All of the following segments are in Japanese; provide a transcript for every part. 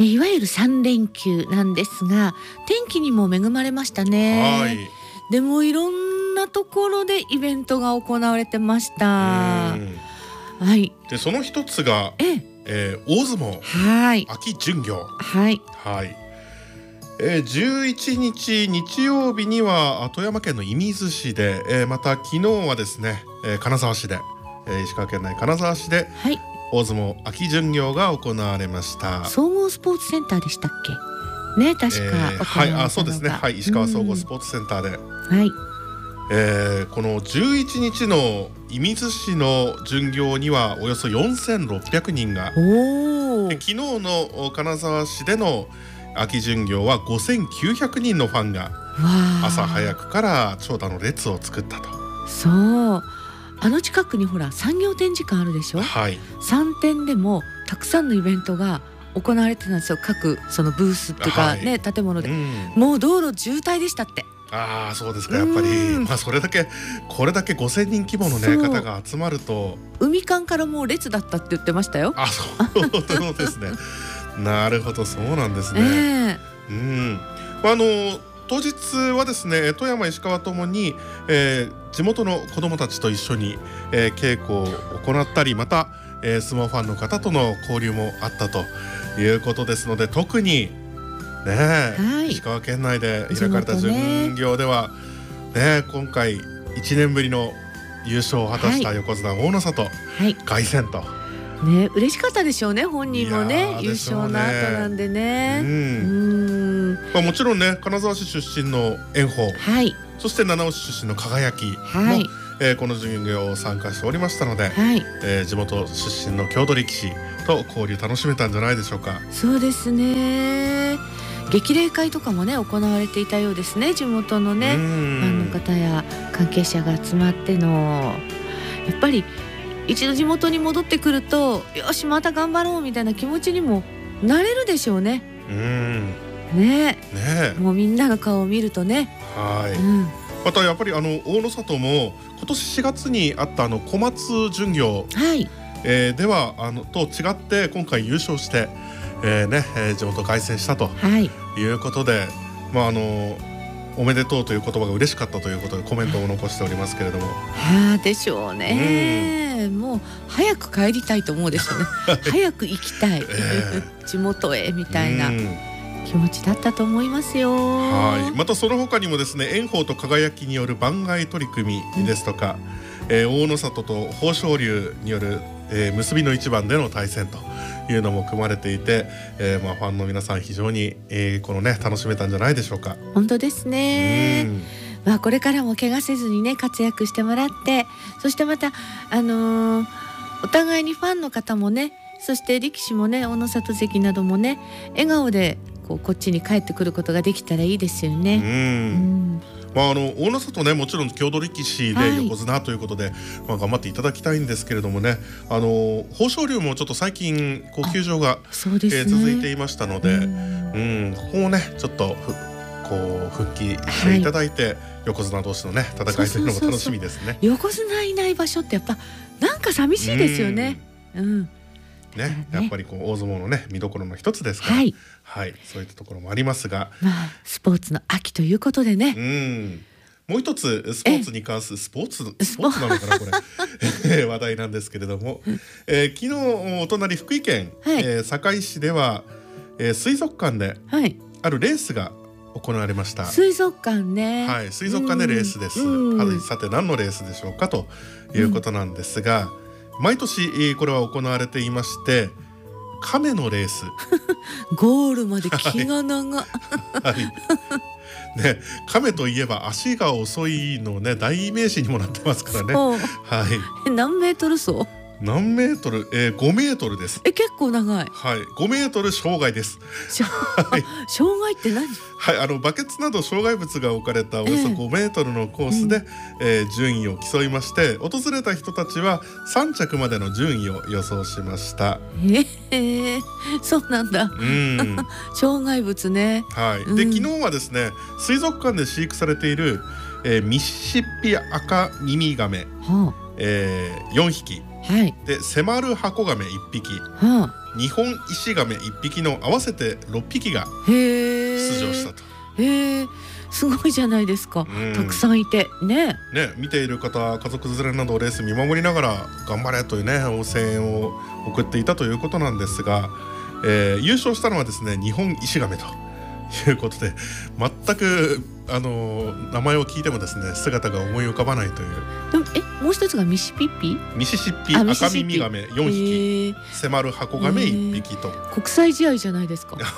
いわゆる3連休なんですが、天気にも恵まれましたね。 はい。 でもいろんなところでイベントが行われてました。はい。 でその一つが、大相撲はい。 秋巡業。 はい。 はい。11日日曜日には富山県の射水市で、また昨日はですね、金沢市で、石川県内金沢市で、 はい、 大相撲秋巡業が行われました。 総合スポーツセンターでしたっけね、確か、 はい、あ、そうですね、はい、石川総合スポーツセンターで、 はい、 この11日の射水市の巡業にはおよそ4600人が、昨日の金沢市での秋巡業は5900人のファンが朝早くから長蛇の列を作ったと。 そう、あの近くにほら産業展示館あるでしょ。 はい、 3店でもたくさんのイベントが行われてたんですよ。各そのブースっていうかね、建物で、もう道路渋滞でしたって。 ああ、そうですか。やっぱり、それだけこれだけ5000人規模のね方が集まると、 海間からもう列だったって言ってましたよ。 あ、そうですね。なるほど、そうなんですね。当日はですね、富山石川ともに、地元の子どもたちと一緒に、稽古を行ったり、また、相撲ファンの方との交流もあったということですので、特にね、石川県内で開かれた巡業では、今回1年ぶりの優勝を果たした横綱大野里、凱旋と。 ね、嬉しかったでしょうね、本人もね、優勝の後なんでね。 もちろんね、金沢市出身の炎鵬、そして七尾市出身の輝も、この巡業を参加しておりましたので、地元出身の郷土力士と交流楽しめたんじゃないでしょうか。そうですね。激励会とかもね行われていたようですね。地元のねファンの方や関係者が集まっての、やっぱり一度地元に戻ってくると、よしまた頑張ろうみたいな気持ちにもなれるでしょうね。もうみんなの顔を見るとね。またやっぱり大野里も今年4月にあった小松巡業、ではと違って今回優勝して、地元凱旋したということで、おめでとうという言葉が嬉しかったということでコメントを残しておりますけれども。でしょうね。もう早く帰りたいと思うでしょうね。早く行きたい、地元へみたいな気持ちだったと思いますよ。またその他にもですね、炎鵬と輝による番外取り組みですとか、大野里と豊昇龍による、結びの一番での対戦というのも組まれていて、ファンの皆さん非常に、このね楽しめたんじゃないでしょうか。本当ですね。これからも怪我せずにね活躍してもらって、そしてまたお互いにファンの方もね、そして力士もね、大野里関などもね、笑顔でこっちに帰ってくることができたらいいですよね。大野里ね、もちろん郷土力士で横綱ということで、頑張っていただきたいんですけれどもね、豊昇龍もちょっと最近休場が、続いていましたので、ここもねちょっと復帰していただいて、横綱同士のね戦いというのも楽しみですね。横綱いない場所ってやっぱなんか寂しいですよね。やっぱり大相撲のね見どころの一つですから、そういったところもありますが、スポーツの秋ということでね、もう一つスポーツに関するスポーツなのかなこれ話題なんですけれども、昨日お隣福井県、坂井市では、水族館であるレースが行われました。水族館ね。水族館でレースです。さて何のレースでしょうかということなんですが、毎年これは行われていまして、亀のレースゴールまで気が長亀といえば足が遅いのね代名詞にもなってますからね。何メートル走？何メートル？5メートルです。結構長い。5メートル障害です。障害って何？バケツなど障害物が置かれたおよそ5メートルのコースで、順位を競いまして、訪れた人たちは3着までの順位を予想しました。そうなんだ。障害物ね。で昨日はですね、水族館で飼育されている、ミシシッピアカミミガメ、4匹。でセマルハコガメ1匹、 ニホンイシガメ1匹の合わせて6匹が出場したと。 すごいじゃないですか、たくさんいてね。 見ている方、家族連れなどレース見守りながら頑張れというね声援を送っていたということなんですが、優勝したのはですねニホンイシガメということで、全く名前を聞いてもですね姿が思い浮かばないという。 でももう一つがミシシッピ赤耳ガメ4匹、迫る箱ガメ1匹と、 国際試合じゃないですか。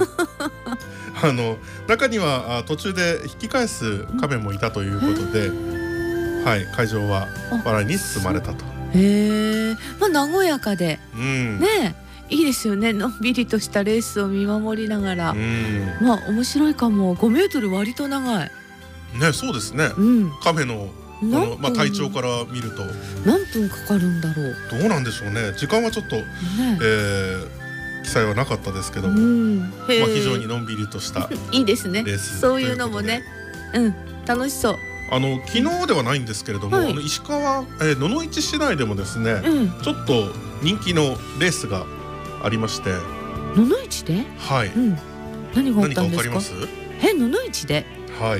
中には途中で引き返すカメもいたということで、会場は笑いに包まれたと。 和やかで、ねいいですよね。のんびりとしたレースを見守りながら、面白いかも。5メートル割と長いね。そうですね、カメの体長から見ると何分かかるんだろう。 どうなんでしょうね。時間はちょっと、記載はなかったですけども、非常にのんびりとしたいいですね。そういうのもね、楽しそう。 昨日ではないんですけれども、石川、野々市市内でもですね、ちょっと人気のレースがありまして。 野々市で？何があったんですか？ 何かわかります？ 野々市で？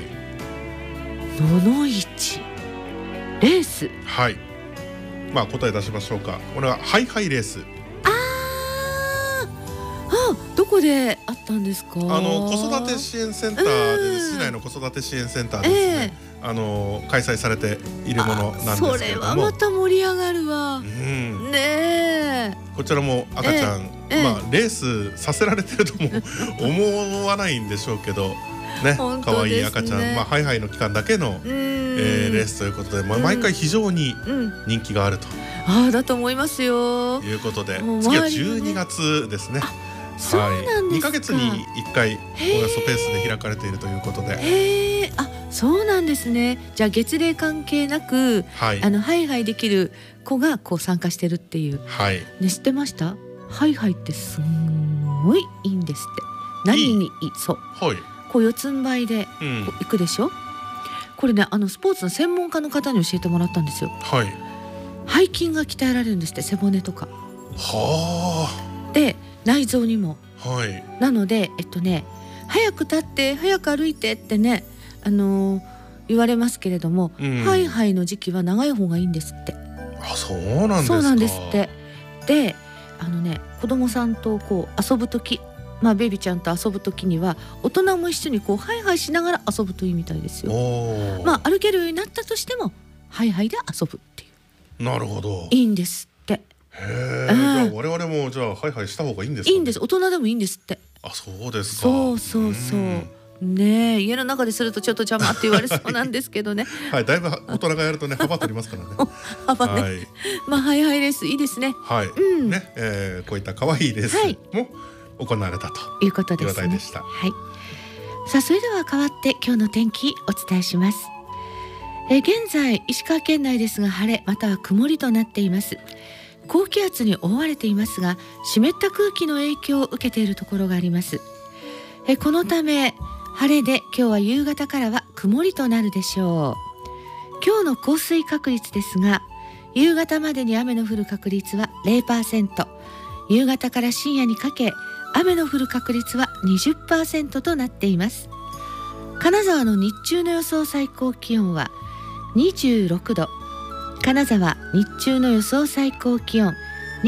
野々市レース。答え出しましょうか。これはハイハイレース。どこであったんですか？ 子育て支援センターで、市内の子育て支援センターでですね、開催されているものなんですけれども、それはまた盛り上がるわ。 こちらも赤ちゃん、レースさせられてるとも思わないんでしょうけどね、可愛い赤ちゃん、ハイハイの期間だけのレースということで、毎回非常に人気があると。 だと思いますよ。 いうことで、次は12月ですね。 そうなんですか。 2ヶ月に1回およそペースで開かれているということで。 そうなんですね。じゃあ月齢関係なく、ハイハイできる子がこう参加してるっていう、知ってました？ハイハイってすんごいいいんですって。何にいい？そう、こう四つん這いでこう行くでしょ。これね、スポーツの専門家の方に教えてもらったんですよ。背筋が鍛えられるんですって。背骨とかで内臓にも、なので早く立って早く歩いてってね、言われますけれども、ハイハイの時期は長い方がいいんですって。 そうなんですか。 そうなんですって。で子供さんとこう遊ぶ時、ベビーちゃんと遊ぶ時には大人も一緒にこうハイハイしながら遊ぶといいみたいですよ。歩けるようになったとしてもハイハイで遊ぶっていう。 なるほど。 いいんですって。 じゃあ我々もじゃあハイハイした方がいいんですかね。 いいんです。大人でもいいんですって。 そうですか。 そうね、家の中でするとちょっと邪魔って言われそうなんですけどね。 だいぶ大人がやるとね幅取りますからね。 幅ね。ハイハイレースいいですね。 こういった可愛いレースも行われたということですね。さあ、それでは変わって今日の天気お伝えします。現在石川県内ですが晴れまたは曇りとなっています。高気圧に覆われていますが湿った空気の影響を受けているところがあります。このため晴れで今日は夕方からは曇りとなるでしょう。今日の降水確率ですが、夕方までに雨の降る確率は 0%、 夕方から深夜にかけ雨の降る確率は 20% となっています。金沢の日中の予想最高気温は26度、金沢日中の予想最高気温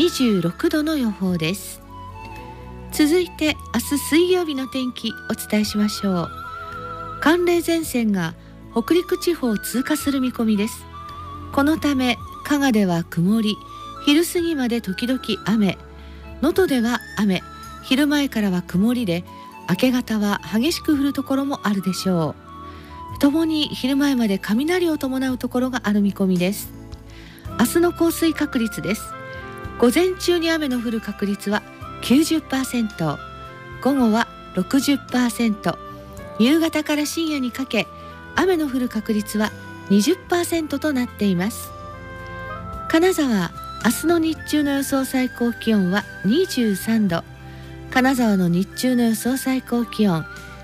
26度の予報です。続いて明日水曜日の天気お伝えしましょう。寒冷前線が北陸地方を通過する見込みです。このため加賀では曇り、昼過ぎまで時々雨、能登では雨、昼前からは曇りで明け方は激しく降るところもあるでしょう。ともに昼前まで雷を伴うところがある見込みです。明日の降水確率です。午前中に雨の降る確率は 90%、 午後は 60%、 夕方から深夜にかけ雨の降る確率は 20% となっています。金沢、明日の日中の予想最高気温は23度、金沢の日中の予想最高気温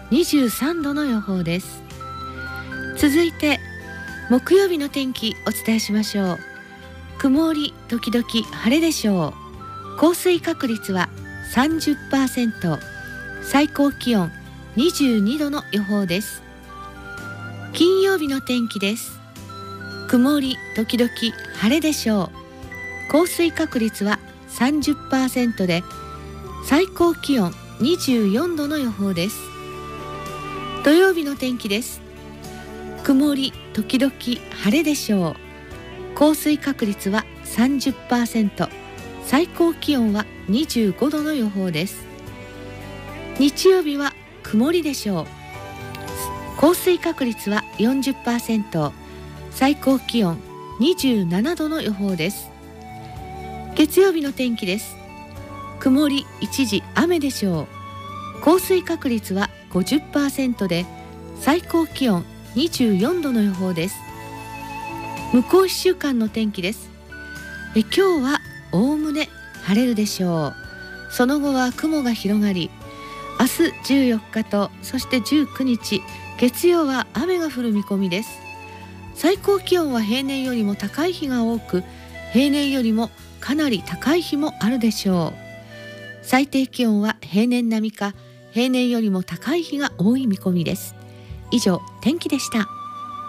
23度の予報です。続いて木曜日の天気お伝えしましょう。曇り時々晴れでしょう。 降水確率は 30%、 最高気温22度の予報です。金曜日の天気です。曇り時々晴れでしょう。降水確率は 30% で最高気温24度の予報です。土曜日の天気です。曇り時々晴れでしょう。降水確率は 30%、 最高気温は25度の予報です。日曜日は曇りでしょう。降水確率は 40%、 最高気温27度の予報です。月曜日の天気です。曇り一時雨でしょう。降水確率は 50% で最高気温24度の予報です。向こう1週間の天気です。今日はおおむね晴れるでしょう。その後は雲が広がり、明日14日とそして19日月曜は雨が降る見込みです。最高気温は平年よりも高い日が多く、平年よりもかなり高い日もあるでしょう。最低気温は平年並みか平年よりも高い日が多い見込みです。以上、天気でした。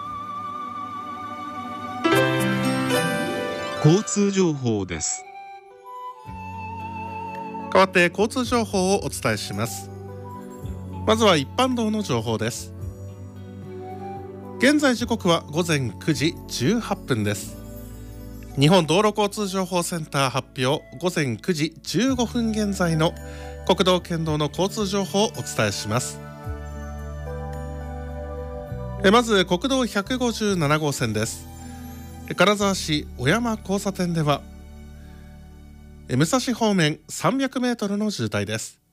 交通情報です。 代わって交通情報をお伝えします。まずは一般道の情報です。現在時刻は午前9時18分です。日本道路交通情報センター発表、午前9時15分現在の国道県道の交通情報をお伝えします。まず国道157号線です。金沢市小山交差点では武蔵方面300メートルの渋滞です。